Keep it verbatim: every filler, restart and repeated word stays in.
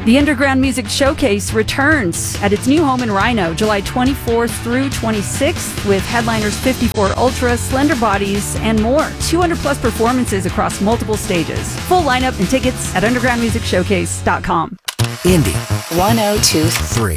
The Underground Music Showcase returns at its new home in Rhino, July twenty-fourth through twenty-sixth, with headliners fifty-four Ultra, Slender Bodies, and more. two hundred plus performances across multiple stages. Full lineup and tickets at underground music showcase dot com. Indy one oh two three.